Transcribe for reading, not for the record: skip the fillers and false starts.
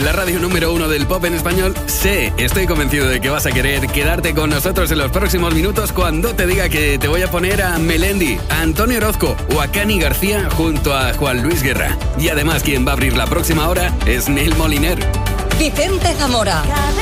en la radio número 1 del pop en español, estoy convencido de que vas a querer quedarte con nosotros en los próximos minutos cuando te diga que te voy a poner a Melendi, a Antonio Orozco o a Cani García junto a Juan Luis Guerra. Y además quien va a abrir la próxima hora es Neil Moliner. Vicente Zamora.